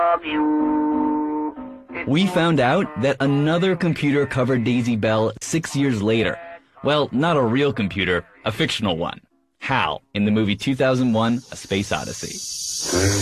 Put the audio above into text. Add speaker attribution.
Speaker 1: We found out that another computer covered Daisy Bell 6 years later. Well, not a real computer, a fictional one. HAL, in the movie 2001: A Space Odyssey.